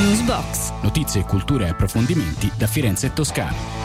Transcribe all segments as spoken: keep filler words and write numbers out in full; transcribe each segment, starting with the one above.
Newsbox. Notizie, cultura e approfondimenti da Firenze e Toscana.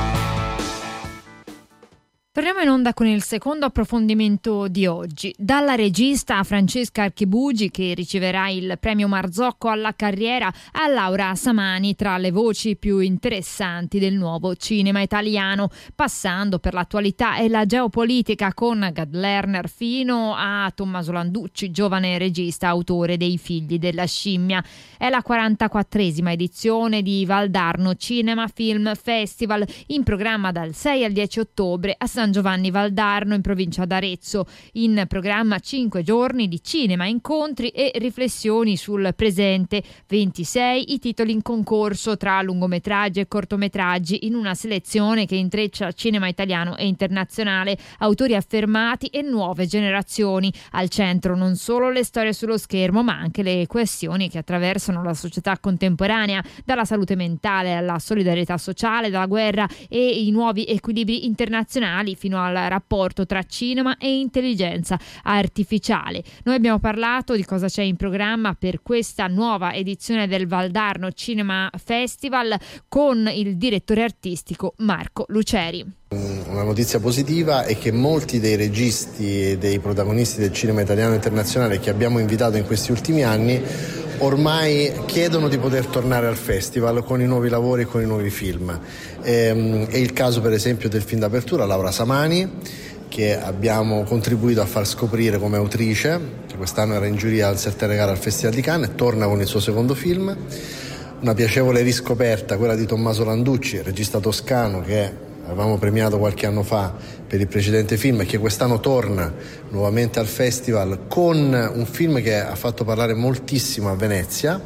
Torniamo in onda con il secondo approfondimento di oggi. Dalla regista Francesca Archibugi, che riceverà il premio Marzocco alla carriera, a Laura Samani, tra le voci più interessanti del nuovo cinema italiano, passando per l'attualità e la geopolitica con Gad Lerner fino a Tommaso Landucci, giovane regista, autore dei Figli della scimmia. È la quarantaquattresima edizione di Valdarno Cinema Film Festival, in programma dal sei al dieci ottobre a San Giovanni Valdarno, in provincia d'Arezzo. In programma cinque giorni di cinema, incontri e riflessioni sul presente. ventisei i titoli in concorso tra lungometraggi e cortometraggi, in una selezione che intreccia cinema italiano e internazionale, autori affermati e nuove generazioni. Al centro non solo le storie sullo schermo, ma anche le questioni che attraversano la società contemporanea, dalla salute mentale alla solidarietà sociale, dalla guerra e i nuovi equilibri internazionali, fino al rapporto tra cinema e intelligenza artificiale. Noi abbiamo parlato di cosa c'è in programma per questa nuova edizione del Valdarno Cinema Festival con il direttore artistico Marco Luceri. Una notizia positiva è che molti dei registi e dei protagonisti del cinema italiano e internazionale che abbiamo invitato in questi ultimi anni ormai chiedono di poter tornare al festival con i nuovi lavori e con i nuovi film. È il caso per esempio del film d'apertura Laura Samani, che abbiamo contribuito a far scoprire come autrice, che quest'anno era in giuria al Certare Gara al Festival di Cannes, e torna con il suo secondo film. Una piacevole riscoperta, quella di Tommaso Landucci, regista toscano che avevamo premiato qualche anno fa per il precedente film e che quest'anno torna nuovamente al festival con un film che ha fatto parlare moltissimo a Venezia.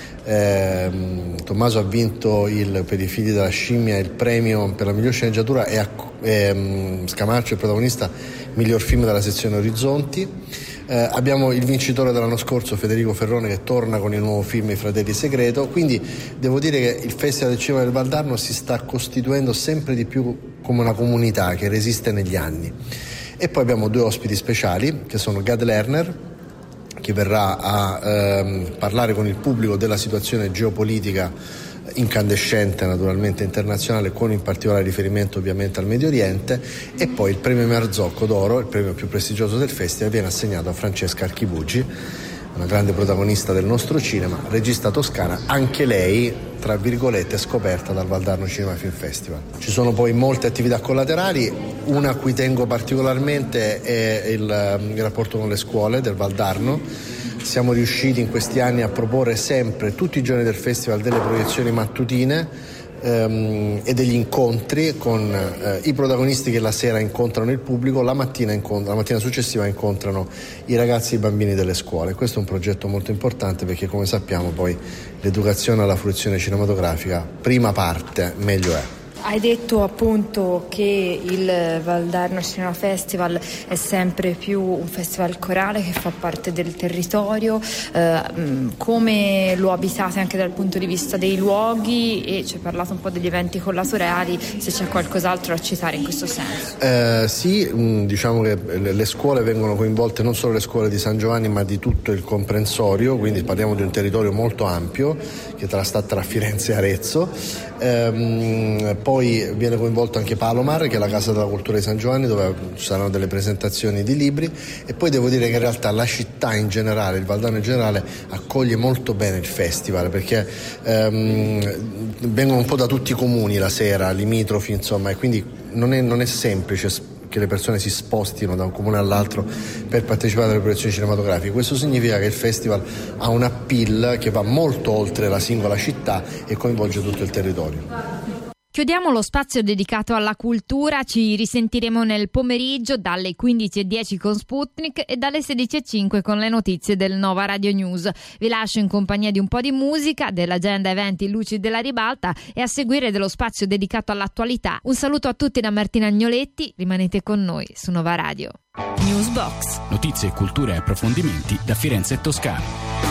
Eh, Tommaso ha vinto il, per i Figli della scimmia il premio per la miglior sceneggiatura e eh, Scamarcio, il protagonista, miglior film della sezione Orizzonti. Eh, abbiamo il vincitore dell'anno scorso, Federico Ferrone, che torna con il nuovo film I Fratelli Segreto. Quindi devo dire che il Festival del Cinema del Valdarno si sta costituendo sempre di più come una comunità che resiste negli anni. E poi abbiamo due ospiti speciali, che sono Gad Lerner, che verrà a ehm, parlare con il pubblico della situazione geopolitica incandescente, naturalmente internazionale, con in particolare riferimento ovviamente al Medio Oriente. E poi il premio Marzocco d'Oro, il premio più prestigioso del festival, viene assegnato a Francesca Archibugi, una grande protagonista del nostro cinema, regista toscana, anche lei tra virgolette scoperta dal Valdarno Cinema Film Festival. Ci sono poi molte attività collaterali, una a cui tengo particolarmente è il, il rapporto con le scuole del Valdarno. Siamo riusciti in questi anni a proporre sempre, tutti i giorni del festival, delle proiezioni mattutine ehm, e degli incontri con eh, i protagonisti che la sera incontrano il pubblico, la mattina, incont- la mattina successiva incontrano i ragazzi e i bambini delle scuole. Questo è un progetto molto importante perché, come sappiamo, poi l'educazione alla fruizione cinematografica, prima parte, meglio è. Hai detto appunto che il Valdarno Cinema Festival è sempre più un festival corale che fa parte del territorio. Eh, come lo abitate anche dal punto di vista dei luoghi, e ci hai parlato un po' degli eventi collaterali, se c'è qualcos'altro da citare in questo senso? Eh, sì, diciamo che le scuole vengono coinvolte, non solo le scuole di San Giovanni ma di tutto il comprensorio, quindi parliamo di un territorio molto ampio che sta tra Firenze e Arezzo. Ehm, poi viene coinvolto anche Palomar, che è la Casa della Cultura di San Giovanni, dove ci saranno delle presentazioni di libri. E poi devo dire che in realtà la città in generale, il Valdarno in generale, accoglie molto bene il festival, perché ehm, vengono un po' da tutti i comuni la sera, limitrofi, insomma, e quindi non è, non è semplice che le persone si spostino da un comune all'altro per partecipare alle proiezioni cinematografiche. Questo significa che il festival ha un appeal che va molto oltre la singola città e coinvolge tutto il territorio. Chiudiamo lo spazio dedicato alla cultura, ci risentiremo nel pomeriggio dalle quindici e dieci con Sputnik e dalle sedici e cinque con le notizie del Nova Radio News. Vi lascio in compagnia di un po' di musica, dell'agenda eventi Luci della Ribalta e a seguire dello spazio dedicato all'attualità. Un saluto a tutti da Martina Agnoletti, rimanete con noi su Nova Radio. Newsbox, notizie, cultura e approfondimenti da Firenze e Toscana.